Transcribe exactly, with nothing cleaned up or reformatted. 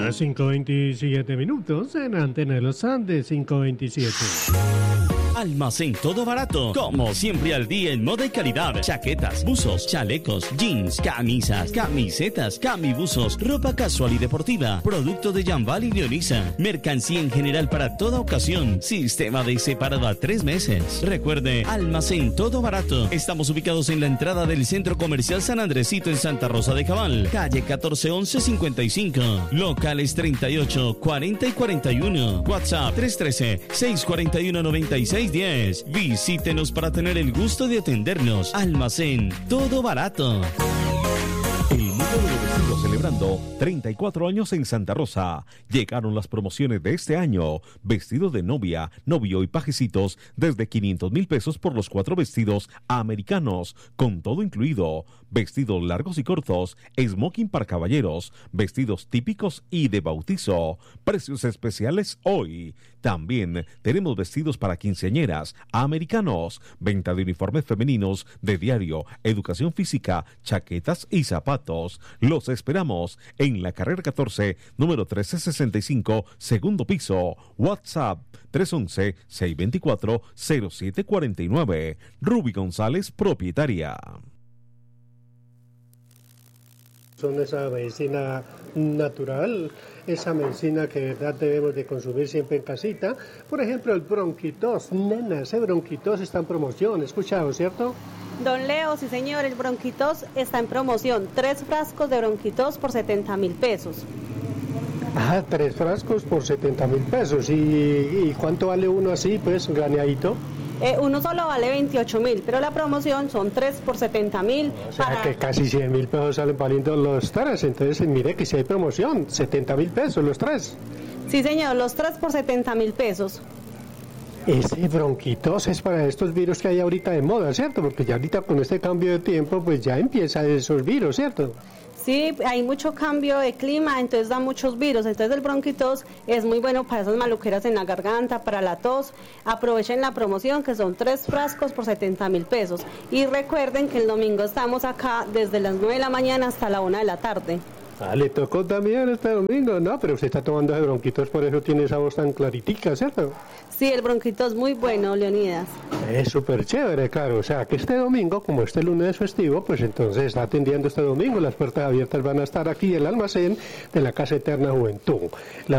Las cinco veintisiete minutos en Antena de los Andes, cinco veintisiete. Almacén Todo Barato, como siempre al día en moda y calidad. Chaquetas, buzos, chalecos, jeans, camisas, camisetas, camibuzos, ropa casual y deportiva, producto de Jambal y Leonisa, mercancía en general para toda ocasión, sistema de separado a tres meses. Recuerde, Almacén Todo Barato. Estamos ubicados en la entrada del Centro Comercial San Andresito en Santa Rosa de Cabal, calle catorce once cincuenta y cinco, locales treinta y ocho, cuarenta y cuarenta y uno, WhatsApp tres uno tres, seis cuatro uno, nueve seis uno cero. Visítenos para tener el gusto de atendernos. Almacén Todo Barato. El mundo de los vestidos celebrando treinta y cuatro años en Santa Rosa. Llegaron las promociones de este año. Vestido de novia, novio y pajecitos desde quinientos mil pesos por los cuatro vestidos americanos, con todo incluido. Vestidos largos y cortos, smoking para caballeros, vestidos típicos y de bautizo. Precios especiales hoy. También tenemos vestidos para quinceañeras americanos, venta de uniformes femeninos de diario, educación física, chaquetas y zapatos. Los esperamos en la carrera catorce, número trece sesenta y cinco, segundo piso. WhatsApp tres uno uno, seis dos cuatro, cero siete cuatro nueve. Ruby González, propietaria. Son esa medicina natural, esa medicina que de verdad debemos de consumir siempre en casita. Por ejemplo, el bronquitos, nena, ese bronquitos está en promoción, ¿escuchado, cierto? Don Leo, sí señor, el bronquitos está en promoción, tres frascos de bronquitos por setenta mil pesos. Ah, tres frascos por setenta mil pesos. ¿Y, ¿Y cuánto vale uno así, pues, graneadito? Eh, uno solo vale veintiocho mil, pero la promoción son tres por setenta mil. O sea para... que casi cien mil pesos salen valiendo los tres. Entonces, mire que si hay promoción, setenta mil pesos los tres. Sí señor, los tres por setenta mil pesos. Ese bronquitos es para estos virus que hay ahorita de moda, ¿cierto? Porque ya ahorita con este cambio de tiempo, pues ya empiezan esos virus, ¿cierto? Sí, hay mucho cambio de clima, entonces da muchos virus. Entonces el bronquitos es muy bueno para esas maluqueras en la garganta, para la tos. Aprovechen la promoción, que son tres frascos por setenta mil pesos. Y recuerden que el domingo estamos acá desde las nueve de la mañana hasta la una de la tarde. Ah, le tocó también este domingo, ¿no? Pero usted está tomando de bronquitos, por eso tiene esa voz tan claritica, ¿cierto? Sí, el bronquitos muy bueno, Leonidas. Es súper chévere, claro. O sea, que este domingo, como este lunes es festivo, pues entonces está atendiendo este domingo. Las puertas abiertas van a estar aquí en el almacén de la Casa Eterna Juventud. La